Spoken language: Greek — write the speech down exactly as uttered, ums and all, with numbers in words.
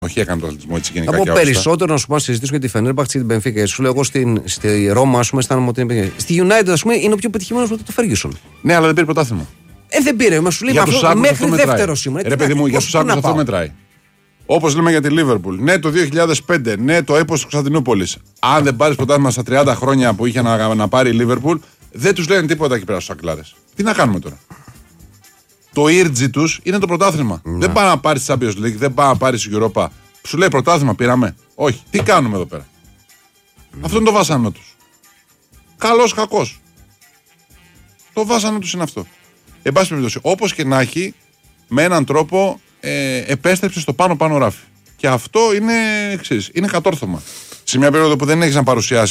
Όχι, έκανε το αθλητισμό έτσι γενικά. Από περισσότερο να σου πω να συζητήσουμε για τη Φενέρμπαχτσε και την Μπενφίκα. Σου λέω εγώ στην, στη Ρώμα, α πούμε, αισθάνομαι ότι είναι. Στη United, α πούμε, είναι ο πιο πετυχημένο με το Ferguson. Ναι, αλλά δεν πήρε πρωτάθλημα. Ε, δεν πήρε, μα σου λέει αυτό, μέχρι δεύτερο σήμερα. Ρε παιδί μου, για του Άγγλου αυτό μετράει. Όπως λέμε για τη Λίβερπουλ. Ναι, το δύο χιλιάδες πέντε, ναι, το έπος της Κωνσταντινούπολης. Αν δεν πάρεις πρωτάθλημα στα τριάντα χρόνια που είχε να, να πάρει η Λίβερπουλ, δεν τους λένε τίποτα εκεί πέρα στους αγκλάδες. Τι να κάνουμε τώρα. Το ήρτζι τους είναι το πρωτάθλημα. Να. Δεν πάει να πάρει Champions League, δεν πάει να πάρει Europa. Σου λέει πρωτάθλημα, πήραμε. Όχι. Τι κάνουμε εδώ πέρα. Mm. Αυτό είναι το βάσανο τους. Καλός, κακός. Το βάσανο τους είναι αυτό. Εν πάση περιπτώσει, όπως και να έχει, με έναν τρόπο ε, επέστρεψε στο πάνω-πάνω ράφι. Και αυτό είναι εξής. Είναι κατόρθωμα. Σε μια περίοδο που δεν έχεις να παρουσιάσει